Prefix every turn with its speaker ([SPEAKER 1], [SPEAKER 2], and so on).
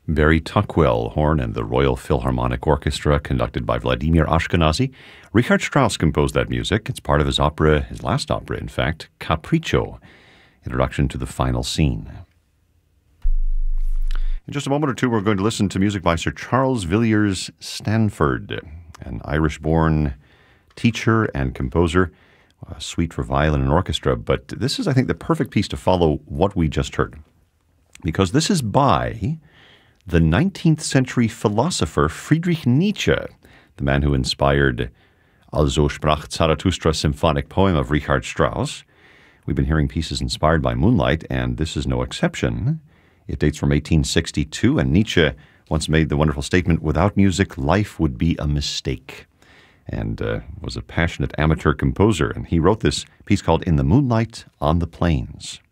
[SPEAKER 1] Barry Tuckwell, horn, and the Royal Philharmonic Orchestra, conducted by Vladimir Ashkenazy. Richard Strauss composed that music. It's part of his opera, his last opera, in fact, Capriccio, introduction to the final scene. In just a moment or two, we're going to listen to music by Sir Charles Villiers Stanford, an Irish-born teacher and composer, a suite for violin and orchestra. But this is, I think, the perfect piece to follow what we just heard, because this is by the 19th century philosopher Friedrich Nietzsche, the man who inspired Also sprach Zarathustra symphonic poem of Richard Strauss. We've been hearing pieces inspired by Moonlight, and this is no exception. It dates from 1862, and Nietzsche once made the wonderful statement, "Without music, life would be a mistake," and was a passionate amateur composer. And he wrote this piece called In the Moonlight on the Plains.